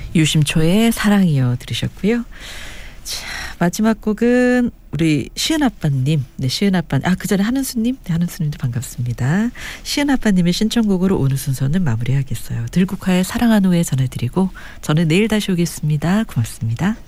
유심초의 사랑이여 들으셨고요. 자, 마지막 곡은 우리 시은아빠님. 네, 시은아빠. 그 전에 한은수님. 네, 한은수님도 반갑습니다. 시은아빠님의 신청곡으로 오늘 순서는 마무리하겠어요. 들국화의 사랑한 후에 전해드리고 저는 내일 다시 오겠습니다. 고맙습니다.